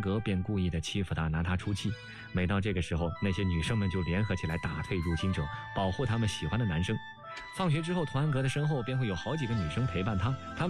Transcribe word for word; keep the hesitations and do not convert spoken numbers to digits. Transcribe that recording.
阁便故意的欺负他，拿他出气。每到这个时候，那些女生们就联合起来打退入侵者，保护他们喜欢的男生。放学之后，图安格的身后便会有好几个女生陪伴他，他们